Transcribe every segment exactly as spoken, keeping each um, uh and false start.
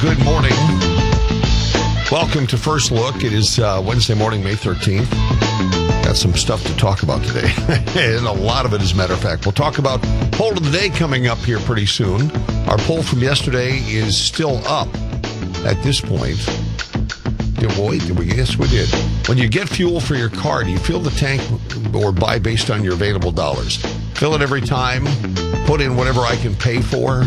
good morning. Welcome to First Look. It is uh, Wednesday morning, May thirteenth. Got some stuff to talk about today, and a lot of it, as a matter of fact. We'll talk about poll of the day coming up here pretty soon. Our poll from yesterday is still up at this point. Yeah, wait, did we? Yes, we did. When you get fuel for your car, do you fill the tank or buy based on your available dollars? Fill it every time, put in whatever I can pay for.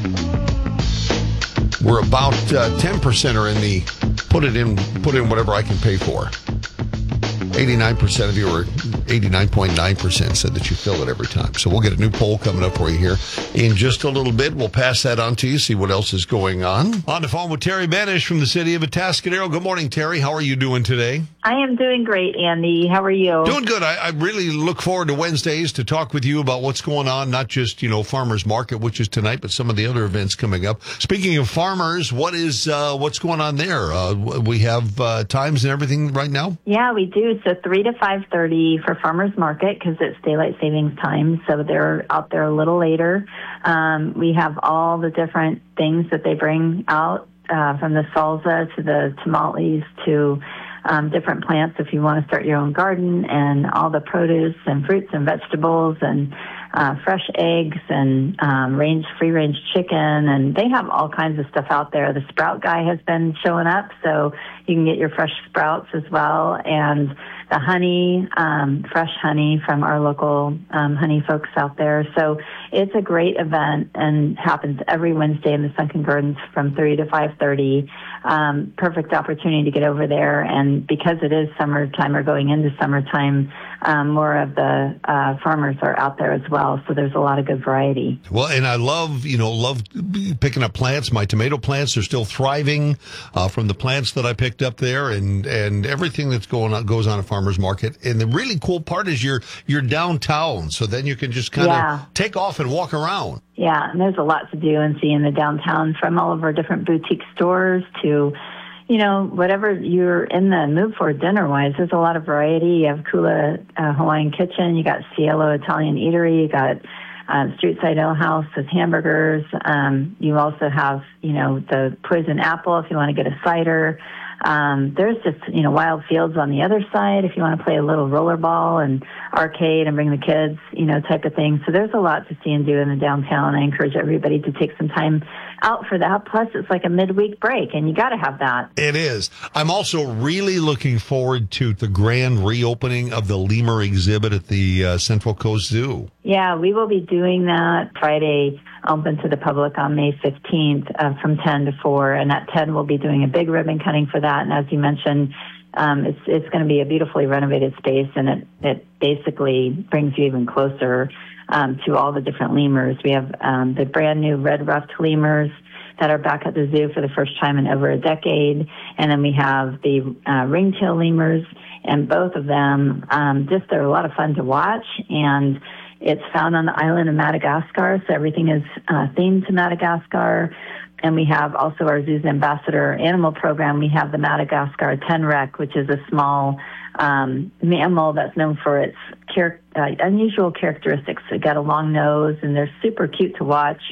We're about uh, ten percent are in the put it in, put in whatever I can pay for. eighty-nine percent of you, or eighty-nine point nine percent, said that you fill it every time. So we'll get a new poll coming up for you here in just a little bit. We'll pass that on to you, see what else is going on. On the phone with Terry Banish from the city of Atascadero. Good morning, Terry. How are you doing today? I am doing great, Andy. How are you? Doing good. I, I really look forward to Wednesdays to talk with you about what's going on, not just, you know, Farmers Market, which is tonight, but some of the other events coming up. Speaking of farmers, what is uh, what's going on there? Uh, we have uh, times and everything right now? Yeah, we do. So three to five thirty for Farmers Market because it's daylight savings time, so they're out there a little later. Um, we have all the different things that they bring out, uh, from the salsa to the tamales to um, different plants if you want to start your own garden, and all the produce and fruits and vegetables and uh, fresh eggs and um, range free-range chicken, and they have all kinds of stuff out there. The sprout guy has been showing up, so you can get your fresh sprouts as well, and the honey, um, fresh honey from our local um, honey folks out there. So it's a great event and happens every Wednesday in the Sunken Gardens from three to five thirty. Um, perfect opportunity to get over there. And because it is summertime or going into summertime, um, more of the uh, farmers are out there as well. So there's a lot of good variety. Well, and I love, you know, love picking up plants. My tomato plants are still thriving uh, from the plants that I picked up there, and, and everything that's going on goes on at Farmers Market. And the really cool part is you're you're downtown, so then you can just kind of yeah. take off and walk around. Yeah, and there's a lot to do and see in the downtown, from all of our different boutique stores to, you know, whatever you're in the mood for dinner-wise. There's a lot of variety. You have Kula uh, Hawaiian Kitchen, you got Cielo Italian Eatery, you got uh, Street Side Ale House with hamburgers. Um, you also have, you know, the Poison Apple if you want to get a cider. Um, there's just, you know, Wild Fields on the other side if you want to play a little rollerball and arcade and bring the kids, you know, type of thing. So there's a lot to see and do in the downtown. I encourage everybody to take some time out for that. Plus, it's like a midweek break, and you got to have that. It is. I'm also really looking forward to the grand reopening of the lemur exhibit at the uh, Central Coast Zoo. Yeah, we will be doing that Friday, open to the public on May fifteenth uh, from ten to four. And at ten, we'll be doing a big ribbon cutting for that. And as you mentioned, um, it's it's going to be a beautifully renovated space, and it, it basically brings you even closer um, to all the different lemurs. We have um, the brand new red-ruffed lemurs that are back at the zoo for the first time in over a decade. And then we have the uh, ringtail lemurs, and both of them, um, just they're a lot of fun to watch. And it's found on the island of Madagascar, so everything is uh, themed to Madagascar. And we have also our Zoo's Ambassador Animal Program. We have the Madagascar tenrec, which is a small um, mammal that's known for its char- uh, unusual characteristics. They got a long nose, and they're super cute to watch.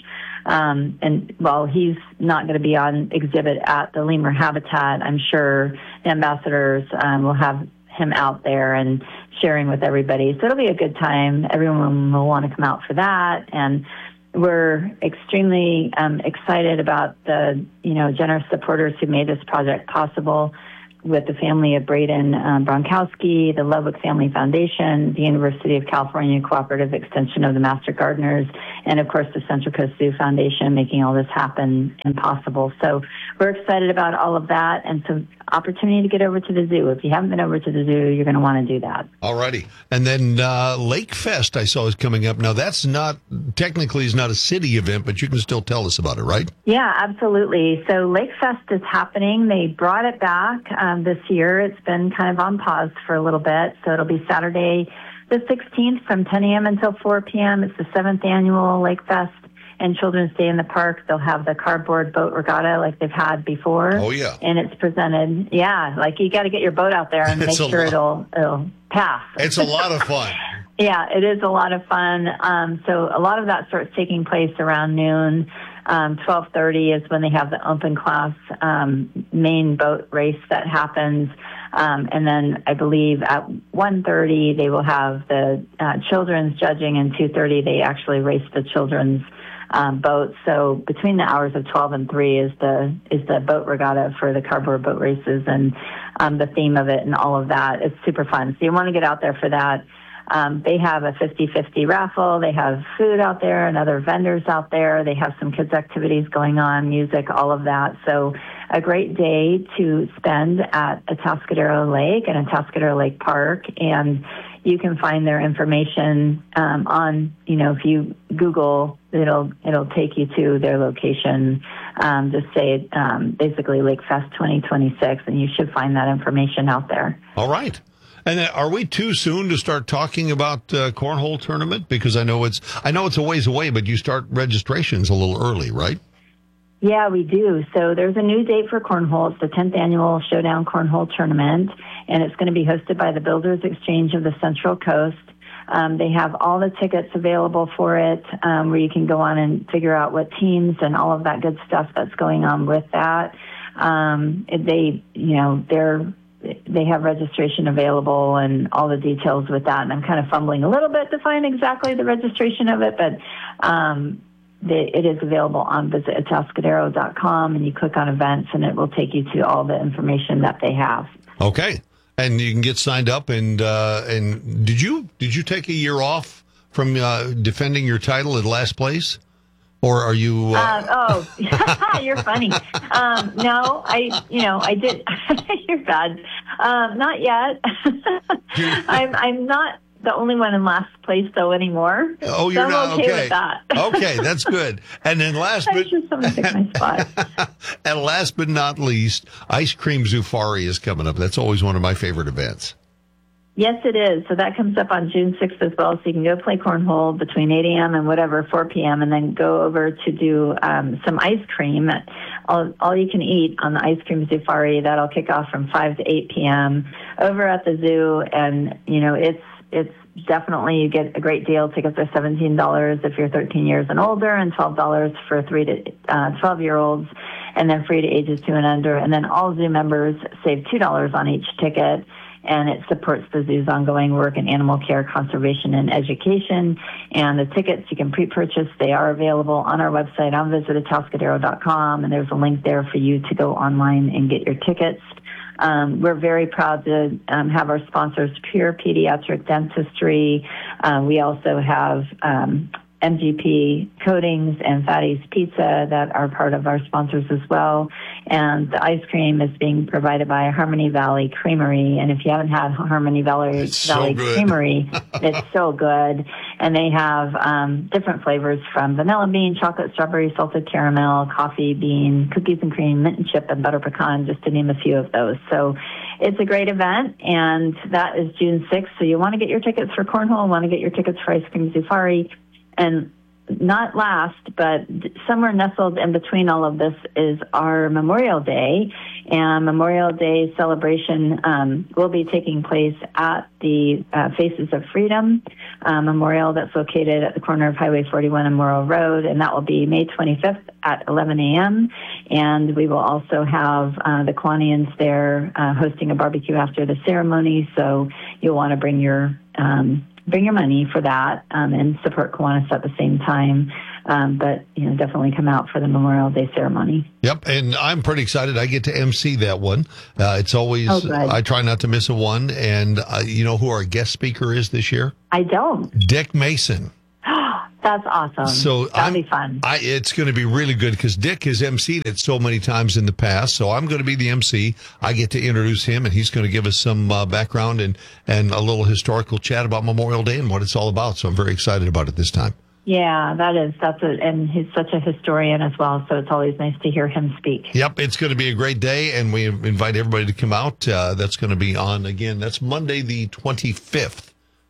Um, and while he's not going to be on exhibit at the lemur habitat, I'm sure the ambassadors um, will have him out there and sharing with everybody. So it'll be a good time. Everyone will want to come out for that. And we're extremely um, excited about the, you know, generous supporters who made this project possible, with the family of Braden um, Bronkowski, the Ludwig Family Foundation, the University of California Cooperative Extension of the Master Gardeners, and, of course, the Central Coast Zoo Foundation making all this happen and possible. So we're excited about all of that, and so opportunity to get over to the zoo. If you haven't been over to the zoo, you're going to want to do that. All righty. And then uh, Lake Fest, I saw, is coming up. Now, that's not, technically is not a city event, but you can still tell us about it, right? Yeah, absolutely. So Lake Fest is happening. They brought it back um, this year. It's been kind of on pause for a little bit. So it'll be Saturday the sixteenth from ten a.m. until four p.m. It's the seventh annual Lake Fest and Children's Day in the Park. They'll have the cardboard boat regatta like they've had before. Oh, yeah. And it's presented, yeah, like you got to get your boat out there and make sure it'll, it'll pass. It's a lot of fun. Yeah, it is a lot of fun. Um, so a lot of that starts taking place around noon. Um, twelve thirty is when they have the open class um, main boat race that happens. Um, and then I believe at one thirty they will have the uh, children's judging, and two thirty they actually race the children's um, boats. So between the hours of twelve and three is the is the boat regatta for the cardboard boat races, and um, the theme of it and all of that. It's super fun. So you want to get out there for that. Um, they have a fifty-fifty raffle. They have food out there and other vendors out there. They have some kids' activities going on, music, all of that. So a great day to spend at Atascadero Lake and Atascadero Lake Park. And you can find their information um, on, you know, if you Google, it'll it'll take you to their location. Um, just say um, basically Lake Fest twenty twenty-six, and you should find that information out there. All right. And are we too soon to start talking about uh, cornhole tournament? Because I know it's I know it's a ways away, but you start registrations a little early, right? Yeah, we do. So there's a new date for cornhole. It's the tenth annual Showdown Cornhole Tournament, and it's going to be hosted by the Builders Exchange of the Central Coast. Um, they have all the tickets available for it, um, where you can go on and figure out what teams and all of that good stuff that's going on with that. Um, they, you know, they're they have registration available and all the details with that. And I'm kind of fumbling a little bit to find exactly the registration of it, but um, the, it is available on visit atascadero dot com, and you click on events and it will take you to all the information that they have. Okay. And you can get signed up. And uh, and did you did you take a year off from uh, defending your title at last place? Or are you? Uh... Uh, oh, you're funny. Um, no, I, you know, I did. You're bad. Um, not yet. I'm, I'm not the only one in last place though anymore. Oh, you're so not I'm okay, okay. with that. Okay, that's good. And then last, but just someone took my spot. And last but not least, Ice Cream Zufari is coming up. That's always one of my favorite events. Yes, it is. So that comes up on June sixth as well. So you can go play cornhole between eight a.m. and whatever, four p.m., and then go over to do um, some ice cream. All, all you can eat on the Ice Cream Zufari. That'll kick off from five to eight p.m. over at the zoo. And, you know, it's it's definitely, you get a great deal. Tickets are seventeen dollars if you're thirteen years and older, and twelve dollars for three to twelve-year-olds, and then free to ages two and under. And then all zoo members save two dollars on each ticket. And it supports the zoo's ongoing work in animal care, conservation, and education. And the tickets you can pre-purchase. They are available on our website on visit atascadero dot com, and there's a link there for you to go online and get your tickets. Um, we're very proud to um, have our sponsors, Pure Pediatric Dentistry. Uh, we also have um, M G P Coatings and Fatty's Pizza that are part of our sponsors as well. And the ice cream is being provided by Harmony Valley Creamery. And if you haven't had Harmony Valley, Valley so Creamery, it's so good. And they have um, different flavors from vanilla bean, chocolate, strawberry, salted caramel, coffee bean, cookies and cream, mint and chip, and butter pecan, just to name a few of those. So it's a great event, and that is June sixth. So you want to get your tickets for Cornhole, want to get your tickets for Ice Cream Zufari. And not last, but somewhere nestled in between all of this is our Memorial Day. And Memorial Day celebration um, will be taking place at the uh, Faces of Freedom uh, Memorial that's located at the corner of Highway forty-one and Morrow Road. And that will be May twenty-fifth at eleven a.m. And we will also have uh, the Kiwanians there uh, hosting a barbecue after the ceremony. So you'll want to bring your... Um, Bring your money for that um, and support Kiwanis at the same time. Um, but, you know, definitely come out for the Memorial Day ceremony. Yep, and I'm pretty excited. I get to M C that one. Uh, it's always, oh, I try not to miss a one. And uh, you know who our guest speaker is this year? I don't. Dick Mason. That's awesome. So That'll I'm, be fun. I, it's going to be really good because Dick has emceed it so many times in the past. So I'm going to be the M C. I get to introduce him, and he's going to give us some uh, background and, and a little historical chat about Memorial Day and what it's all about. So I'm very excited about it this time. Yeah, that is. That's a, and he's such a historian as well. So it's always nice to hear him speak. Yep, it's going to be a great day, and we invite everybody to come out. Uh, that's going to be on again. That's Monday the twenty-fifth.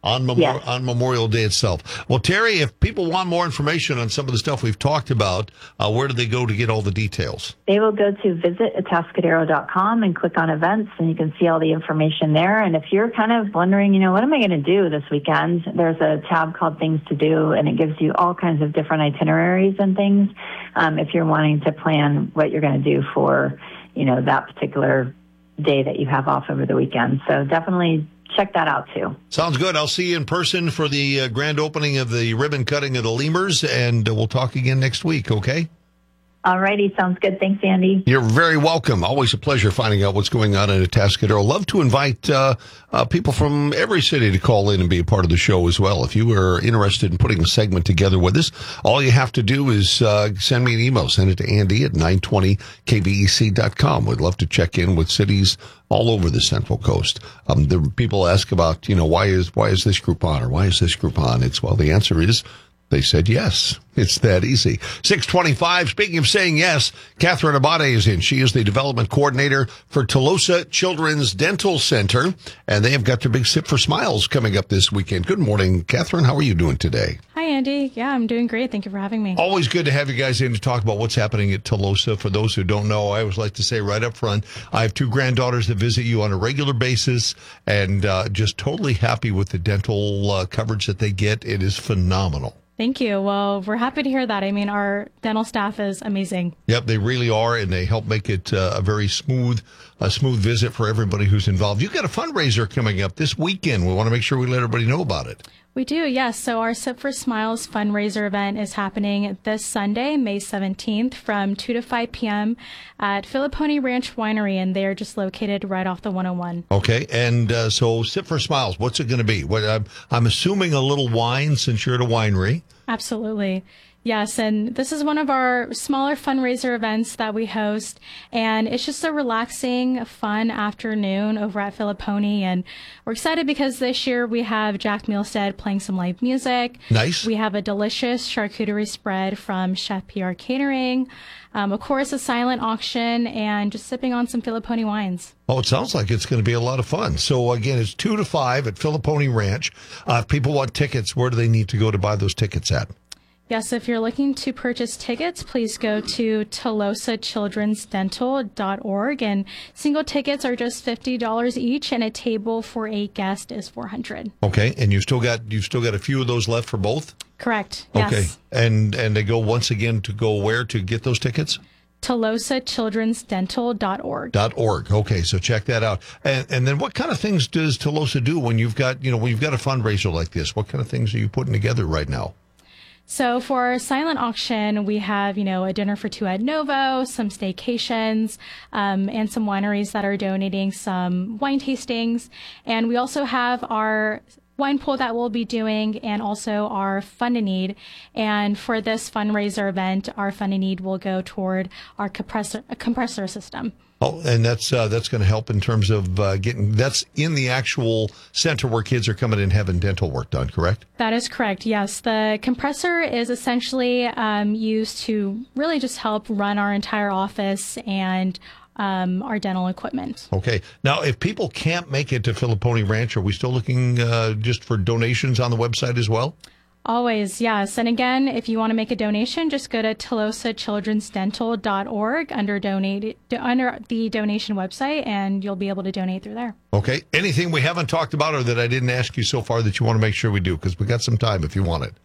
on, Memo- Yes. on Memorial Day itself. Well, Terry, if people want more information on some of the stuff we've talked about, uh, where do they go to get all the details? They will go to visit atascadero dot com and click on events, and you can see all the information there. And if you're kind of wondering, you know, what am I going to do this weekend? There's a tab called Things to Do, and it gives you all kinds of different itineraries and things um, if you're wanting to plan what you're going to do for, you know, that particular day that you have off over the weekend. So definitely check that out too. Sounds good. I'll see you in person for the uh, grand opening of the ribbon cutting of the Lemurs, and uh, we'll talk again next week, okay? All righty. Sounds good. Thanks, Andy. You're very welcome. Always a pleasure finding out what's going on in Atascadero. Love to invite uh, uh, people from every city to call in and be a part of the show as well. If you are interested in putting a segment together with us, all you have to do is uh, send me an email. Send it to Andy at nine twenty K V E C dot com. We'd love to check in with cities all over the Central Coast. Um, the people ask about, you know, why is why is this group on or why is this group on? It's, well, the answer is they said yes. It's that easy. six twenty-five. Speaking of saying yes, Catherine Abate is in. She is the development coordinator for Telosa Children's Dental Center, and they have got their big Sip for Smiles coming up this weekend. Good morning, Catherine. How are you doing today? Hi, Andy. Yeah, I'm doing great. Thank you for having me. Always good to have you guys in to talk about what's happening at Telosa. For those who don't know, I always like to say right up front, I have two granddaughters that visit you on a regular basis, and uh, just totally happy with the dental uh, coverage that they get. It is phenomenal. Thank you. Well, we're happy to hear that. I mean, our dental staff is amazing. Yep, they really are, and they help make it uh, a very smooth, a smooth visit for everybody who's involved. You've got a fundraiser coming up this weekend. We want to make sure we let everybody know about it. We do, yes. So our Sip for Smiles fundraiser event is happening this Sunday, May seventeenth, from two to five p.m. at Filippone Ranch Winery, and they are just located right off the one oh one. Okay, and uh, so Sip for Smiles, what's it going to be? What, I'm, I'm assuming a little wine since you're at a winery. Absolutely. Yes, and this is one of our smaller fundraiser events that we host, and it's just a relaxing, fun afternoon over at Filippone, and we're excited because this year we have Jack Mielstead playing some live music. Nice. We have a delicious charcuterie spread from Chef P R Catering, um, of course a silent auction, and just sipping on some Filippone wines. Oh, it sounds like it's going to be a lot of fun. So, again, it's two to five at Filippone Ranch. Uh, if people want tickets, where do they need to go to buy those tickets at? Yes, if you're looking to purchase tickets, please go to telosa children's dental dot org, and single tickets are just fifty dollars each, and a table for eight guests is four hundred dollars. Okay, and you've still got you've still got a few of those left for both? Correct. Okay, Yes. and and they go once again to go where to get those tickets? telosa children's dental dot org. Dot org. Okay, so check that out. And and then what kind of things does Telosa do when you've got you know when you've got a fundraiser like this? What kind of things are you putting together right now? So for our silent auction, we have, you know, a dinner for two at Novo, some staycations, um, and some wineries that are donating some wine tastings. And we also have our wine pool that we'll be doing, and also our Fund a Need. And for this fundraiser event, our Fund a Need will go toward our compressor, compressor system. Oh, and that's uh, that's going to help in terms of uh, getting, that's in the actual center where kids are coming in having dental work done, correct? That is correct, yes. The compressor is essentially um, used to really just help run our entire office and um, our dental equipment. Okay. Now, if people can't make it to Filippone Ranch, are we still looking uh, just for donations on the website as well? Always, yes. And again, if you want to make a donation, just go to telosa children's dental dot org under donate under the donation website, and you'll be able to donate through there. Okay. Anything we haven't talked about or that I didn't ask you so far that you want to make sure we do? Because we got some time if you want it.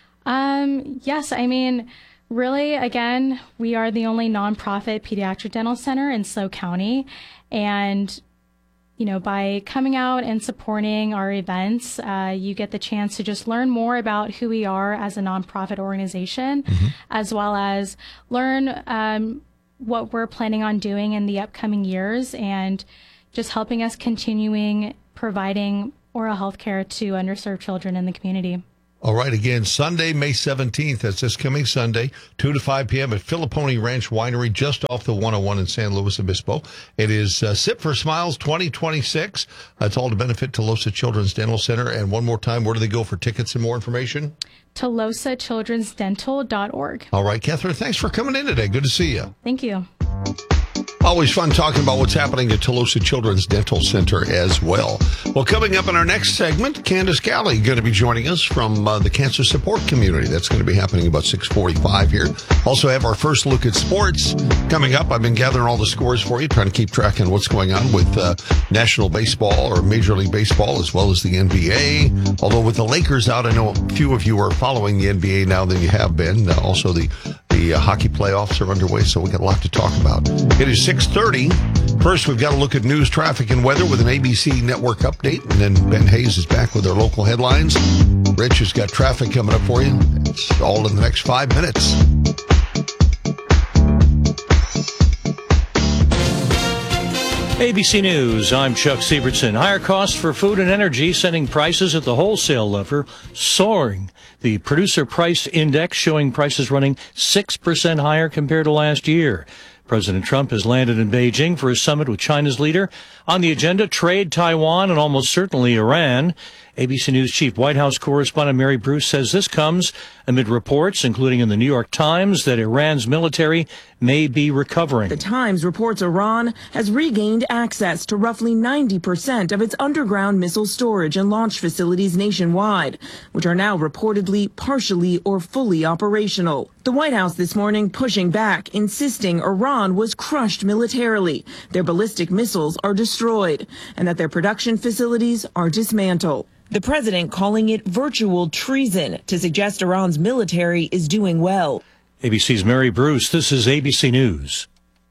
Um, yes, I mean, really, again, we are the only nonprofit pediatric dental center in SLO County, and you know, by coming out and supporting our events, uh, you get the chance to just learn more about who we are as a nonprofit organization, mm-hmm. as well as learn um, what we're planning on doing in the upcoming years, and just helping us continuing providing oral health care to underserved children in the community. All right. Again, Sunday, May seventeenth. That's this coming Sunday, two to five p.m. at Filippone Ranch Winery, just off the one oh one in San Luis Obispo. It is uh, Sip for Smiles twenty twenty-six. Uh, it's all to benefit Telosa Children's Dental Center. And one more time, where do they go for tickets and more information? telosa children's dental dot org. All right, Catherine, thanks for coming in today. Good to see you. Thank you. Always fun talking about what's happening at Tolosa Children's Dental Center as well. Well, coming up in our next segment, Candace Galley going to be joining us from uh, the cancer support community. That's going to be happening about six forty-five here. Also have our first look at sports coming up. I've been gathering all the scores for you, trying to keep track on what's going on with uh, National Baseball or Major League Baseball as well as the N B A. Although with the Lakers out, I know a few of you are following the N B A now than you have been. Uh, also, the The uh, hockey playoffs are underway, so we got a lot to talk about. It is six thirty. First, we've got to look at news, traffic, and weather with an A B C network update. And then Ben Hayes is back with our local headlines. Rich has got traffic coming up for you. It's all in the next five minutes. A B C News, I'm Chuck Siebertson. Higher costs for food and energy sending prices at the wholesale level soaring. The Producer Price Index showing prices running six percent higher compared to last year. President Trump has landed in Beijing for a summit with China's leader. On the agenda, trade, Taiwan, and almost certainly Iran. A B C News Chief White House correspondent Mary Bruce says this comes amid reports, including in the New York Times, that Iran's military may be recovering. The Times reports Iran has regained access to roughly ninety percent of its underground missile storage and launch facilities nationwide, which are now reportedly partially or fully operational. The White House this morning pushing back, insisting Iran was crushed militarily, their ballistic missiles are destroyed, and that their production facilities are dismantled. The president calling it virtual treason to suggest Iran's military is doing well. A B C's Mary Bruce, this is A B C News.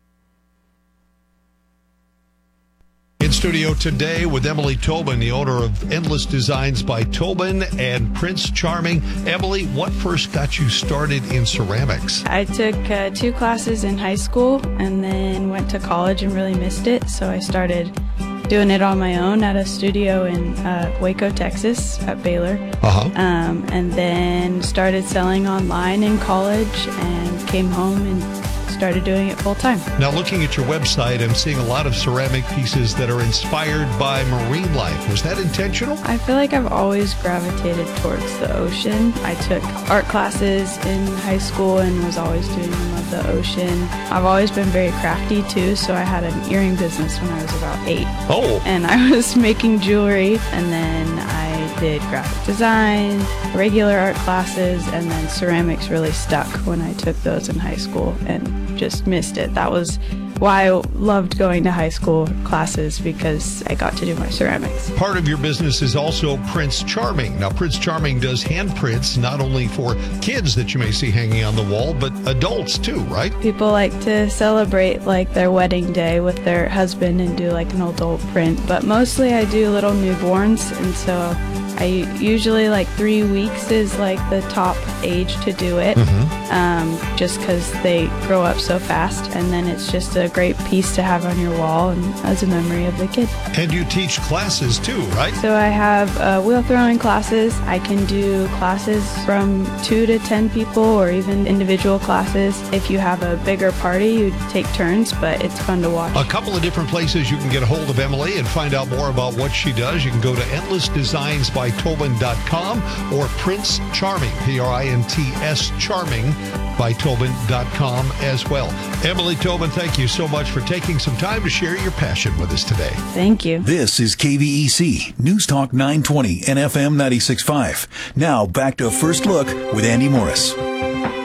In studio today with Emily Tobin, the owner of Endless Designs by Tobin and Prince Charming. Emily, what first got you started in ceramics? I took uh, two classes in high school and then went to college and really missed it, so I started doing it on my own at a studio in uh, Waco, Texas at Baylor. Uh-huh. Um, and then started selling online in college and came home and started doing it full time. Now, looking at your website, I'm seeing a lot of ceramic pieces that are inspired by marine life. Was that intentional? I feel like I've always gravitated towards the ocean. I took art classes in high school and was always doing them of the ocean. I've always been very crafty too, so I had an earring business when I was about eight. Oh. And I was making jewelry, and then I did graphic design, regular art classes, and then ceramics really stuck when I took those in high school and just missed it. That was why I loved going to high school classes, because I got to do my ceramics. Part of your business is also Prince Charming. Now, Prince Charming does handprints not only for kids that you may see hanging on the wall, but adults too, right? People like to celebrate like their wedding day with their husband and do like an adult print, but mostly I do little newborns, and so I usually like three weeks is like the top age to do it, mm-hmm. um, just because they grow up so fast, and then it's just a great piece to have on your wall and as a memory of the kid. And you teach classes too, right? So I have uh, wheel throwing classes. I can do classes from two to ten people, or even individual classes. If you have a bigger party, you take turns, but it's fun to watch. A couple of different places you can get a hold of Emily and find out more about what she does. You can go to endless designs by Tobin dot com or Prince Charming, P R I N T S Charming, by Tobin dot com as well. Emily Tobin, thank you so much for taking some time to share your passion with us today. Thank you. This is K V E C, News Talk nine twenty and F M ninety-six point five. Now back to First Look with Andy Morris.